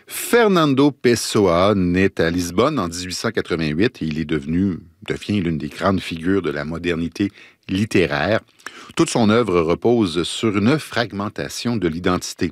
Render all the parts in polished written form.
Fernando Pessoa naît à Lisbonne en 1888 et il devient l'une des grandes figures de la modernité littéraire. Toute son œuvre repose sur une fragmentation de l'identité.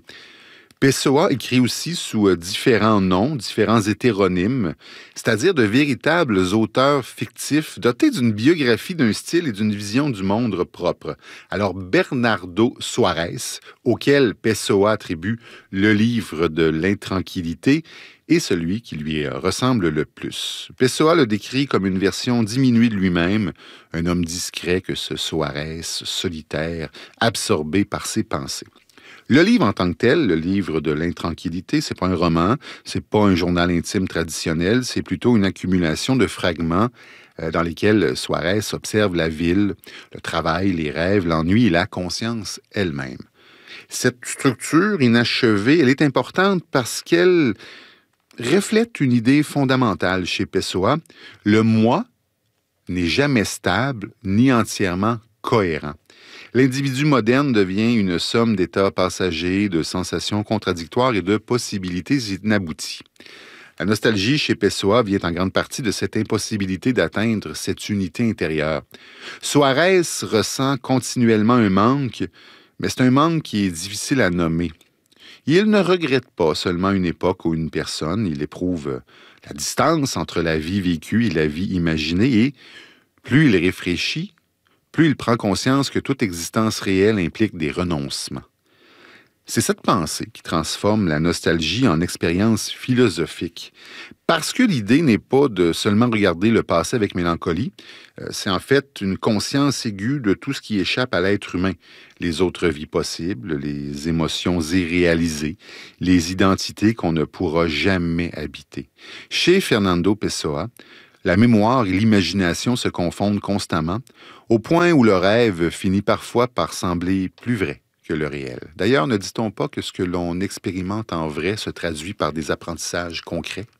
Pessoa écrit aussi sous différents noms, différents hétéronymes, c'est-à-dire de véritables auteurs fictifs dotés d'une biographie, d'un style et d'une vision du monde propre. Alors Bernardo Soares, auquel Pessoa attribue le livre de l'intranquillité, est celui qui lui ressemble le plus. Pessoa le décrit comme une version diminuée de lui-même, un homme discret que ce Soares, solitaire, absorbé par ses pensées. Le livre en tant que tel, le livre de l'intranquillité, c'est pas un roman, c'est pas un journal intime traditionnel, c'est plutôt une accumulation de fragments dans lesquels Soares observe la ville, le travail, les rêves, l'ennui et la conscience elle-même. Cette structure inachevée, elle est importante parce qu'elle reflète une idée fondamentale chez Pessoa. Le moi n'est jamais stable ni entièrement cohérent. L'individu moderne devient une somme d'états passagers, de sensations contradictoires et de possibilités inabouties. La nostalgie chez Pessoa vient en grande partie de cette impossibilité d'atteindre cette unité intérieure. Soares ressent continuellement un manque, mais c'est un manque qui est difficile à nommer. Il ne regrette pas seulement une époque ou une personne, il éprouve la distance entre la vie vécue et la vie imaginée et plus il réfléchit, plus il prend conscience que toute existence réelle implique des renoncements. C'est cette pensée qui transforme la nostalgie en expérience philosophique. Parce que l'idée n'est pas de seulement regarder le passé avec mélancolie, c'est en fait une conscience aiguë de tout ce qui échappe à l'être humain. Les autres vies possibles, les émotions irréalisées, les identités qu'on ne pourra jamais habiter. Chez Fernando Pessoa, la mémoire et l'imagination se confondent constamment, au point où le rêve finit parfois par sembler plus vrai que le réel. D'ailleurs, ne dit-on pas que ce que l'on expérimente en vrai se traduit par des apprentissages concrets?